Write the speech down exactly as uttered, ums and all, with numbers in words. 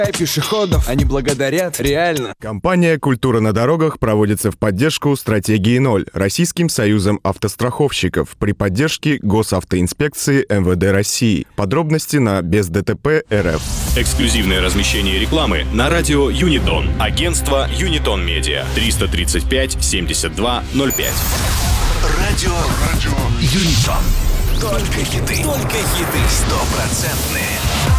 пешеходов, они благодарят, реально. Компания «Культура на дорогах» проводится в поддержку стратегии ноль Российским союзом автостраховщиков при поддержке Госавтоинспекции эм вэ дэ России. Подробности на без дэ тэ пэ точка эр эф. Эксклюзивное размещение рекламы на радио Юнитон. Агентство Юнитон Медиа. триста тридцать пять семьдесят два ноль пять. Радио, радио Юнитон. Только хиты. Только хиты. Стопроцентные.